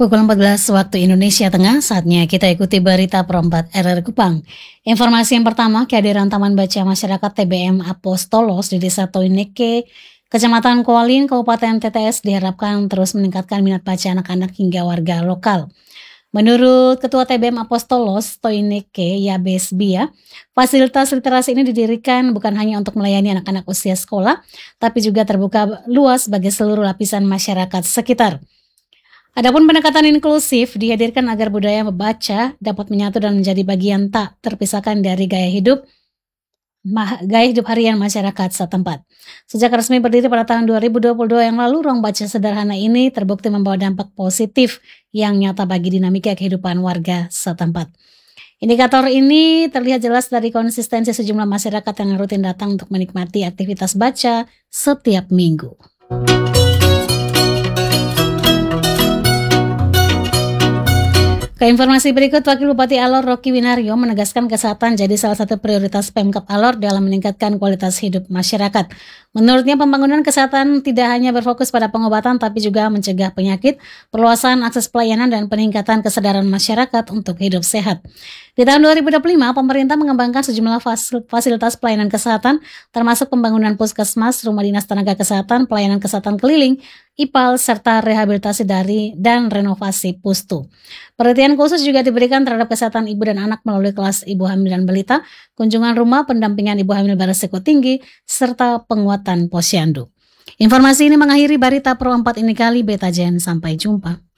Pukul 14 waktu Indonesia Tengah, saatnya kita ikuti berita per 4 RRI Kupang. Informasi yang pertama, kehadiran Taman Baca Masyarakat TBM Apostolos di Desa Toineke, Kecamatan Kualin, Kabupaten TTS diharapkan terus meningkatkan minat baca anak-anak hingga warga lokal. Menurut Ketua TBM Apostolos Toineke Yabes Bia, fasilitas literasi ini didirikan bukan hanya untuk melayani anak-anak usia sekolah, tapi juga terbuka luas bagi seluruh lapisan masyarakat sekitar. Adapun pendekatan inklusif dihadirkan agar budaya membaca dapat menyatu dan menjadi bagian tak terpisahkan dari gaya hidup harian masyarakat setempat. Sejak resmi berdiri pada tahun 2022 yang lalu, ruang baca sederhana ini terbukti membawa dampak positif yang nyata bagi dinamika kehidupan warga setempat. Indikator ini terlihat jelas dari konsistensi sejumlah masyarakat yang rutin datang untuk menikmati aktivitas baca setiap minggu. Ke informasi berikut, Wakil Bupati Alor Rocky Winario menegaskan kesehatan jadi salah satu prioritas Pemkab Alor dalam meningkatkan kualitas hidup masyarakat. Menurutnya, pembangunan kesehatan tidak hanya berfokus pada pengobatan tapi juga mencegah penyakit, perluasan akses pelayanan dan peningkatan kesadaran masyarakat untuk hidup sehat. Di tahun 2025, pemerintah mengembangkan sejumlah fasilitas pelayanan kesehatan termasuk pembangunan puskesmas, rumah dinas tenaga kesehatan, pelayanan kesehatan keliling, IPAL, serta rehabilitasi dan renovasi pustu. Perhatian khusus juga diberikan terhadap kesehatan ibu dan anak melalui kelas ibu hamil dan balita, kunjungan rumah, pendampingan ibu hamil beresiko tinggi, serta penguatan posyandu. Informasi ini mengakhiri berita per 4 ini kali Beta Jen. Sampai jumpa.